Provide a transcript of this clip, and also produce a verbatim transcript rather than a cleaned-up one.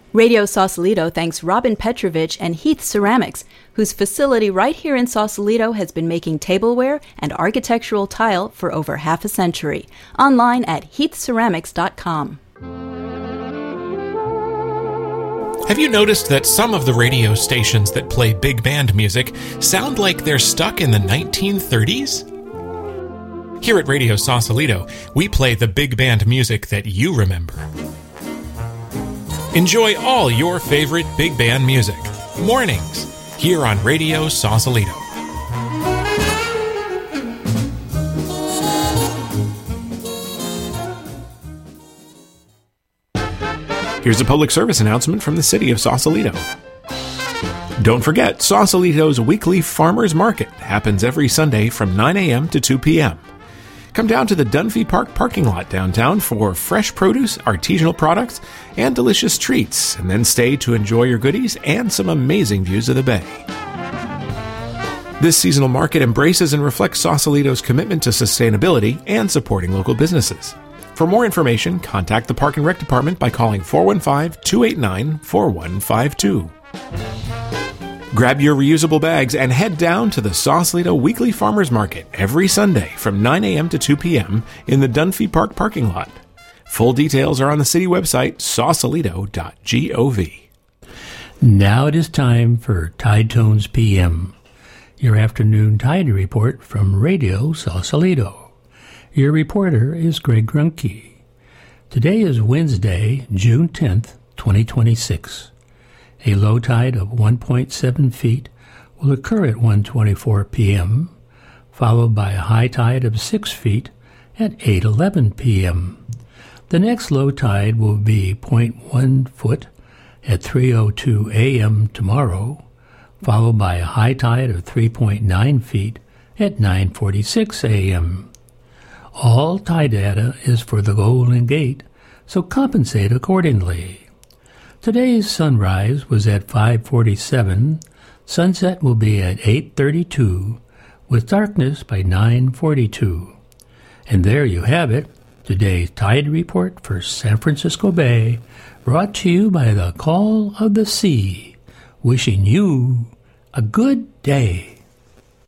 Radio Sausalito thanks Robin Petrovich and Heath Ceramics, whose facility right here in Sausalito has been making tableware and architectural tile for over half a century. Online at heath ceramics dot com. Have you noticed that some of the radio stations that play big band music sound like they're stuck in the nineteen thirties? Here at Radio Sausalito, we play the big band music that you remember. Enjoy all your favorite big band music, mornings, here on Radio Sausalito. Here's a public service announcement from the city of Sausalito. Don't forget, Sausalito's weekly Farmers Market happens every Sunday from nine a.m. to two p.m. Come down to the Dunphy Park parking lot downtown for fresh produce, artisanal products, and delicious treats, and then stay to enjoy your goodies and some amazing views of the bay. This seasonal market embraces and reflects Sausalito's commitment to sustainability and supporting local businesses. For more information, contact the Park and Rec Department by calling four one five, two eight nine, four one five two. Grab your reusable bags and head down to the Sausalito Weekly Farmers Market every Sunday from nine a.m. to two p.m. in the Dunphy Park parking lot. Full details are on the city website, sausalito dot gov. Now it is time for Tide Tones P M, your afternoon Tide report from Radio Sausalito. Your reporter is Greg Grunke. Today is Wednesday, June tenth, twenty twenty-six. A low tide of one point seven feet will occur at one twenty-four p.m., followed by a high tide of six feet at eight eleven p.m. The next low tide will be zero point one foot at three oh two a.m. tomorrow, followed by a high tide of three point nine feet at nine forty-six a.m. All tide data is for the Golden Gate, so compensate accordingly. Today's sunrise was at five forty-seven, sunset will be at eight thirty-two, with darkness by nine forty-two. And there you have it, today's Tide Report for San Francisco Bay, brought to you by the Call of the Sea, wishing you a good day.